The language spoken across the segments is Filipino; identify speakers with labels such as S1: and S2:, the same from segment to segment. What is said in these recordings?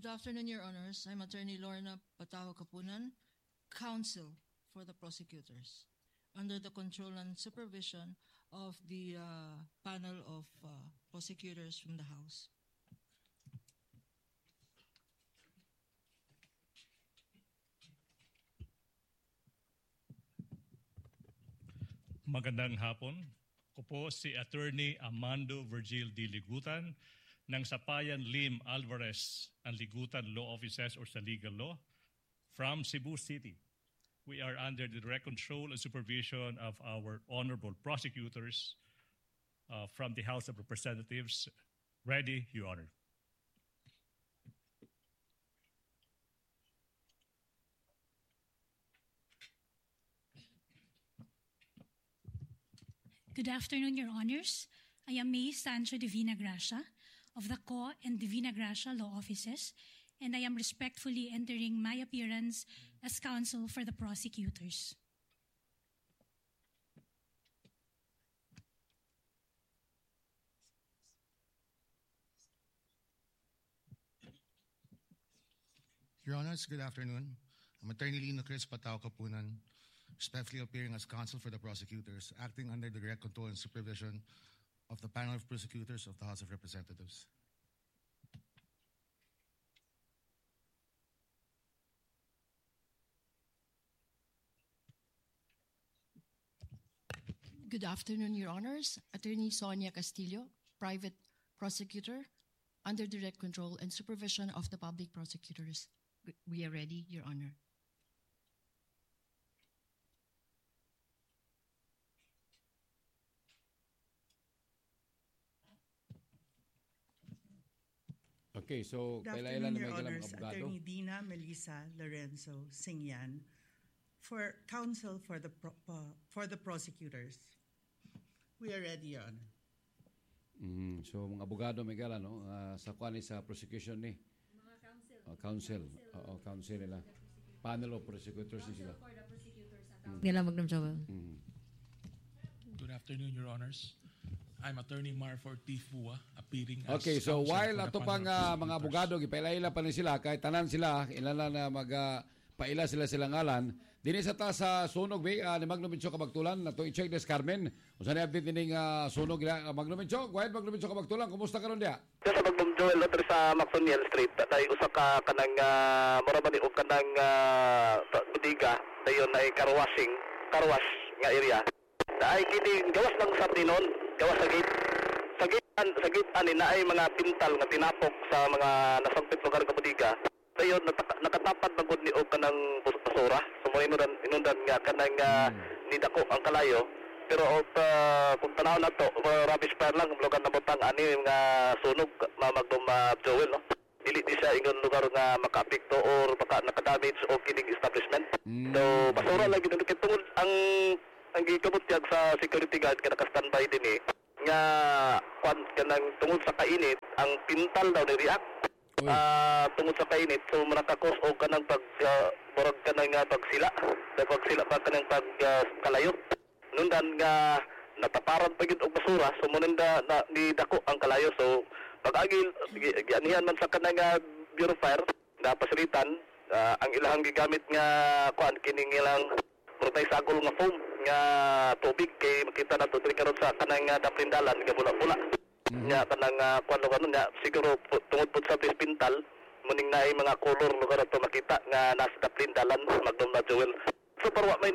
S1: afternoon, Your Honors. I'm Attorney Lorna Pataho Kapunan, counsel for the prosecutors, under the control and supervision of the panel of prosecutors from the House.
S2: Magandang hapon. Ako po si Attorney Amando Virgil D. Ligutan ng Sapayan Lim Alvarez and Ligutan Law Offices or sa Legal Law from Cebu City. We are under the direct control and supervision of our honorable prosecutors from the House of Representatives. Ready, Your Honor.
S3: Good afternoon, Your Honors. I am May Sancho Divina Gracia of the Co and Divina Gracia Law Offices, and I am respectfully entering my appearance as counsel for the prosecutors.
S4: Your Honors, good afternoon. I'm Attorney Lino Chris Patao Kapunan, respectfully appearing as counsel for the prosecutors, acting under the direct control and supervision of the panel of prosecutors of the House of Representatives.
S1: Good afternoon, Your Honors. Attorney Sonia Castillo, private prosecutor, under direct control and supervision of the public prosecutors. We are ready, Your Honor.
S5: Okay, so
S6: Good
S5: kailan
S6: afternoon,
S5: na
S6: Your
S5: may galang
S6: Honors.
S5: abogado?
S6: Attorney Dina Melissa Lorenzo Singyan for counsel for the prosecutors. We are ready, Your Honor.
S5: So mga abogado may galang no sa kuan sa prosecution ni
S3: Mga counsel.
S5: counsel. Oo, counsel nila. Panel of prosecutors ni sila.
S3: For the prosecutors at
S7: Nila Magnum Joel.
S8: Good afternoon, Your Honors. I'm Attorney Marfor T. Fua, appearing as
S5: Okay, so
S8: counsel
S5: while
S8: for the
S5: ato
S8: panel
S5: pang
S8: of
S5: mga
S8: prosecutors.
S5: abogado gipaila pa ni sila kahit tanan sila ilan na paila sila silang ngalan dinhi sa ta sa sunog ni Magnum Mincho Kabagtulan nato i-check des Carmen usa ni update dining sunog Magnum Mincho go ahead Magnum Mincho Kabagtulan kumusta karon dia
S9: sa Magnum Joel otro sa Maxoniel Street dahil usa ka kanang mura ba ni og kanang budiga dayon ay car wash nga area dahil kini gawas lang sa tinon gawas sa gate ani na ay mga pintal nga tinapok sa mga nasangpit lugar nga budiga dayon nakatapat na gud ni og kanang basura so mo inundan nga kanang nidako ang kalayo pero kung tanaw na to rubbish pile lang lugar na butang ani nga sunog Magnum Joel no dili di siya ingon lugar nga makaapekto or baka nakadamage o kining establishment so basura lang gid tungod ang gikabutyag sa security guard kana ka standby din nga kwan kanang tungod sa kainit ang pintal daw ni react tungod sa kainit so nakakos og kanang borog kanang pagsila pa kanang kalayo nundan nga nataparan pa gid og basura so munanda ni dako ang kalayo so pag-agil gianihan man sa kanang Bureau of Fire na pasilitan ang ilahang gigamit nga kuan kining ilang protay sagol nga foam nga tubig kay makita na to diri karon sa kanang daplindalan nga bula-bula nya kanang kuan nga siguro tungod pud sa pintal muning naay mga color lugar ato makita nga nasa daplindalan Magnum Joel so pero wa may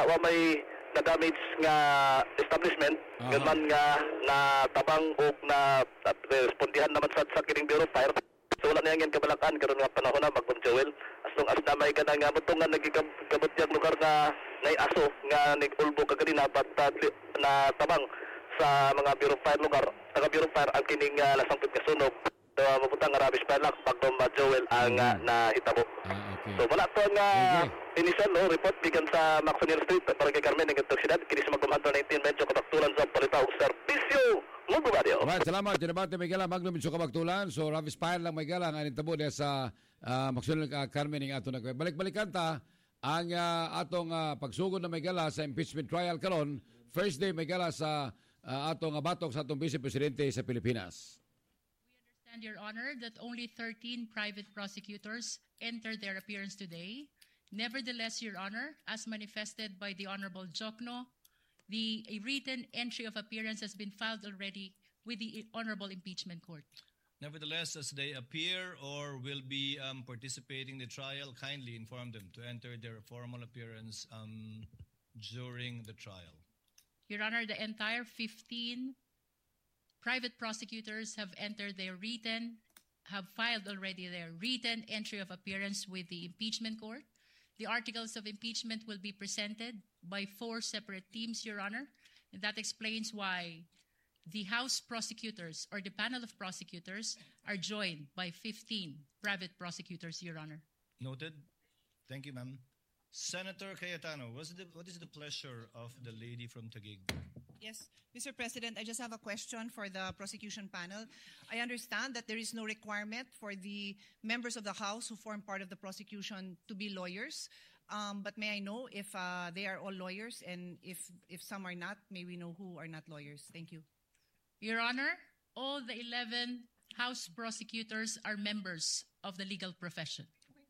S9: na damage nga establishment ganman nga natabang og na respondihan naman sa kining Bureau of Fire so wala na yan kabalakan karon nga panahon na Magnum Joel as long as na may kanang butongan nagikabutyag lugar nga nay aso nga nigulbo kaganina but na tabang sa mga Bureau of Fire lugar taga Bureau of Fire ang kining lasangpit nga sunog so mabutang nga rubbish pile lang Magnum Joel ang nahitabo
S5: okay.
S9: so wala to nga initial report bigan sa Maxoniel Street para kay Carmen ng Toxidad kini sa Magnum 19 medyo kataktulan sa palita og serbisyo Mundo Radio.
S5: Right, salamat. Dinabate may galang Magnum Mincho Kabagtulan. So, Ravis Pile lang may galang. Anin tabo niya sa Maxoniel Carmen ng ato nagkaya. Balik-balikan ta ang atong pagsugod na may gala sa impeachment trial karon. First day may gala sa atong batok sa atong Vice Presidente sa Pilipinas.
S7: And Your Honor, that only 13 private prosecutors entered their appearance today. Nevertheless, Your Honor, as manifested by the Honorable Jokno, a written entry of appearance has been filed already with the Honorable Impeachment Court.
S10: Nevertheless, as they appear or will be participating in the trial, kindly inform them to enter their formal appearance during the trial.
S7: Your Honor, the entire 15 private prosecutors have filed already their written entry of appearance with the impeachment court. The articles of impeachment will be presented by 4 separate teams, Your Honor, and that explains why the House prosecutors or the panel of prosecutors are joined by 15 private prosecutors, Your Honor.
S10: Noted. Thank you, ma'am. Senator Cayetano, what is the pleasure of the lady from Taguig?
S11: Yes, Mr. President, I just have a question for the prosecution panel. I understand that there is no requirement for the members of the House who form part of the prosecution to be lawyers. But may I know if they are all lawyers, and if some are not, may we know who are not lawyers? Thank you.
S7: Your Honor, all the 11 House prosecutors are members of the legal profession.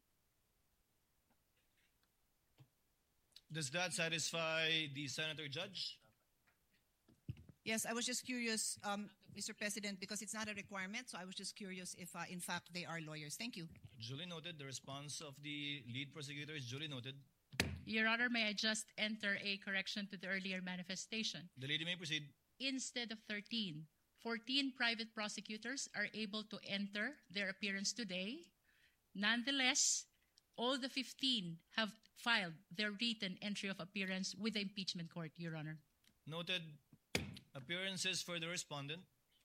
S10: Does that satisfy the Senator Judge?
S11: Yes, I was just curious, Mr. President, because it's not a requirement, so I was just curious if, in fact, they are lawyers. Thank you.
S10: Duly noted. The response of the lead prosecutor is duly noted.
S7: Your Honor, may I just enter a correction to the earlier manifestation?
S10: The lady may proceed.
S7: Instead of 13, 14 private prosecutors are able to enter their appearance today. Nonetheless, all the 15 have filed their written entry of appearance with the impeachment court, Your Honor.
S10: Noted. Appearances for the respondent.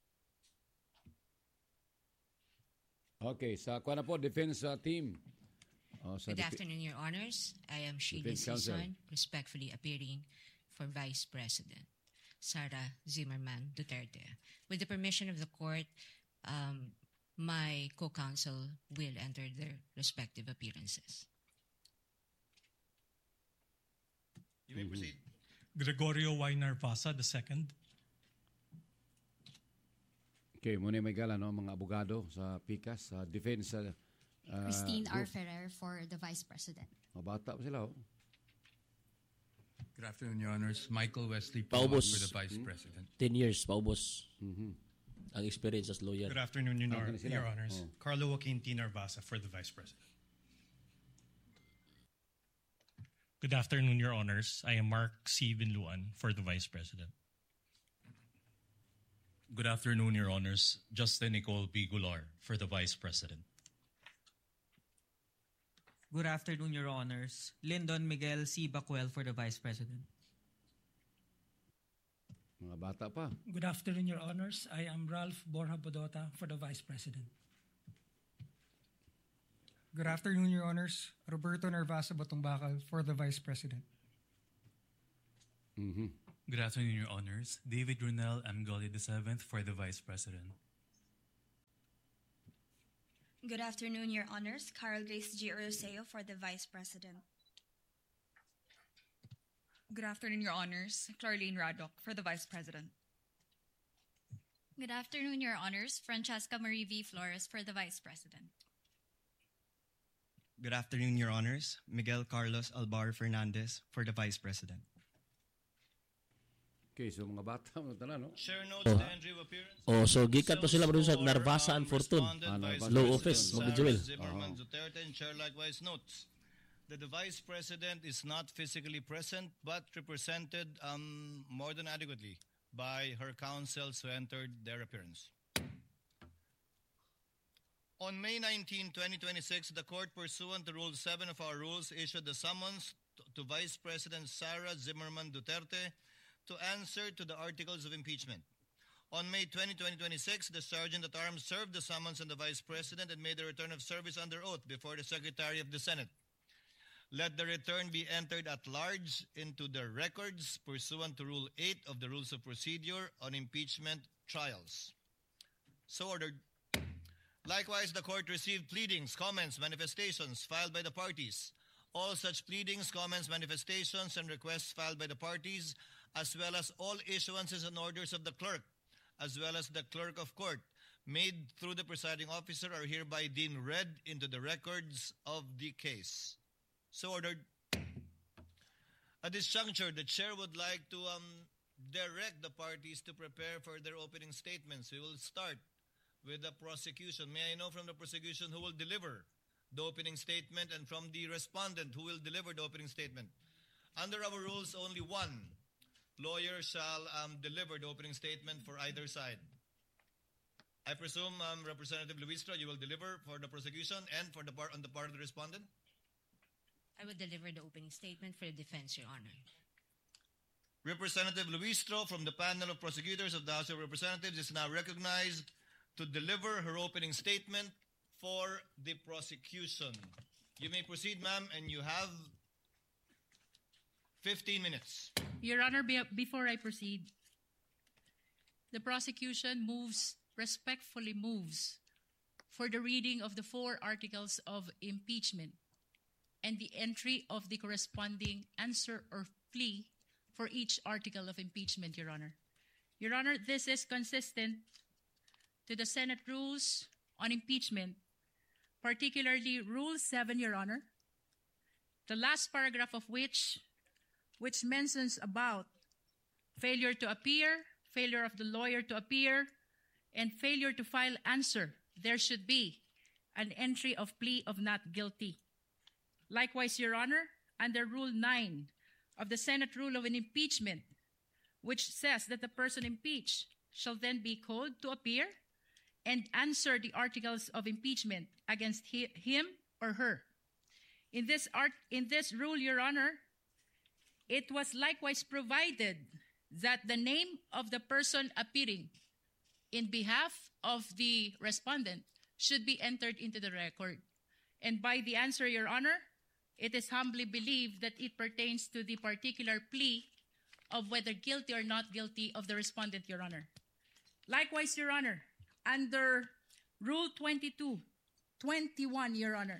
S5: Okay, sa kuha na po, defense team.
S12: Good afternoon, Your Honors. I am Sheila Sison, respectfully appearing for Vice President Sara Zimmerman Duterte. With the permission of the court, my co-counsel will enter their respective appearances.
S10: You may proceed.
S13: Gregorio Y. Narvasa II.
S5: Okay, muna may gala, no, mga abogado sa PICAS, sa defense.
S14: Christine R. Ferrer for the Vice President.
S5: Mabata pa sila, oh.
S15: Good afternoon, Your Honors. Michael Wesley Paubos for the Vice President.
S16: 10 years, paubos. Ang experience as lawyer.
S13: Good afternoon, Your Honors. Carlo Joaquin T. Narvasa for the Vice President. Good afternoon, Your Honors. I am Mark C. Vinluan for the Vice President.
S17: Good afternoon, Your Honors. Justin Nicole B. Gular for the Vice President.
S18: Good afternoon, Your Honors. Lyndon Miguel C. Bacuel for the Vice President.
S5: Mga bata pa.
S19: Good afternoon, Your Honors. I am Ralph Borja Bodota for the Vice President.
S20: Good afternoon, Your Honors. Roberto Narvasa Batungbakal for the Vice President.
S17: Good afternoon, Your Honors. David Runel Amgoli VII for the Vice President.
S21: Good afternoon, Your Honors. Carl Grace G. Oroseo for the Vice President.
S22: Good afternoon, Your Honors. Clarlene Radok for the Vice President.
S23: Good afternoon, Your Honors. Francesca Marie V. Flores for the Vice President.
S24: Good afternoon, Your Honors. Miguel Carlos Albar Fernandez for the Vice President.
S5: Okay, so mga bata, no?
S10: Share notes the entry of appearance.
S16: So gikat pa sila bro sa Narvasa and Fortune. Law Office, Mag-Joel.
S10: Zimmerman Duterte and Chair likewise notes that the Vice President is not physically present but represented more than adequately by her counsels who entered their appearance. On May 19, 2026, the court, pursuant to Rule 7 of our rules, issued the summons to Vice President Sara Zimmerman Duterte to answer to the articles of impeachment. On May 20, 2026, the Sergeant-at-Arms served the summons on the Vice President and made a return of service under oath before the Secretary of the Senate. Let the return be entered at large into the records pursuant to Rule 8 of the Rules of Procedure on Impeachment Trials. So ordered. Likewise, the court received pleadings, comments, manifestations filed by the parties. All such pleadings, comments, manifestations, and requests filed by the parties, as well as all issuances and orders of the clerk, as well as the clerk of court, made through the presiding officer are hereby deemed read into the records of the case. So ordered. At this juncture, the chair would like to direct the parties to prepare for their opening statements. We will start with the prosecution. May I know from the prosecution who will deliver the opening statement, and from the respondent who will deliver the opening statement? Under our rules, only one lawyer shall deliver the opening statement for either side. I presume Representative Luistro, you will deliver for the prosecution and for the on the part of the respondent?
S12: I will deliver the opening statement for the defense, Your Honor.
S10: Representative Luistro from the panel of prosecutors of the House of Representatives is now recognized to deliver her opening statement for the prosecution. You may proceed, ma'am, and you have 15 minutes.
S7: Your Honor, before I proceed, the prosecution respectfully moves for the reading of the 4 articles of impeachment and the entry of the corresponding answer or plea for each article of impeachment, Your Honor. Your Honor, this is consistent to the Senate rules on impeachment, particularly Rule 7, Your Honor, the last paragraph of which mentions about failure to appear, failure of the lawyer to appear, and failure to file answer. There should be an entry of plea of not guilty. Likewise, Your Honor, under Rule 9 of the Senate Rule of an Impeachment, which says that the person impeached shall then be called to appear and answer the articles of impeachment against him or her. In this rule, Your Honor, it was likewise provided that the name of the person appearing in behalf of the respondent should be entered into the record. And by the answer, Your Honor, it is humbly believed that it pertains to the particular plea of whether guilty or not guilty of the respondent, Your Honor. Likewise, Your Honor, under Rule 22-21, Your Honor,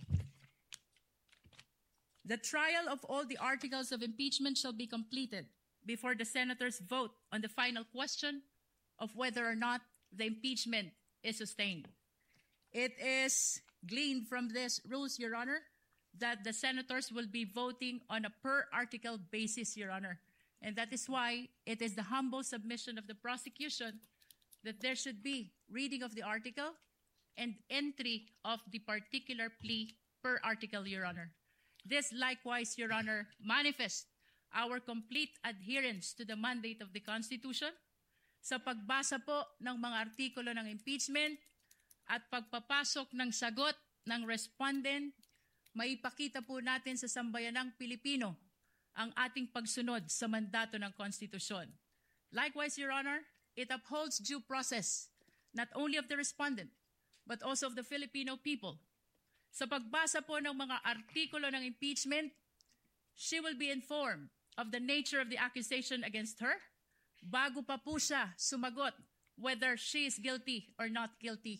S7: the trial of all the articles of impeachment shall be completed before the senators vote on the final question of whether or not the impeachment is sustained. It is gleaned from these rules, Your Honor, that the senators will be voting on a per-article basis, Your Honor. And that is why it is the humble submission of the prosecution that there should be reading of the article and entry of the particular plea per article, Your Honor. This likewise, Your Honor, manifests our complete adherence to the mandate of the Constitution sa pagbasa po ng mga artikulo ng impeachment at pagpapasok ng sagot ng respondent. Maipakita po natin sa sambayanang Pilipino ang ating pagsunod sa mandato ng Konstitusyon. Likewise, Your Honor, it upholds due process not only of the respondent but also of the Filipino people. Sa pagbasa po ng mga artikulo ng impeachment, she will be informed of the nature of the accusation against her bago pa po siya sumagot whether she is guilty or not guilty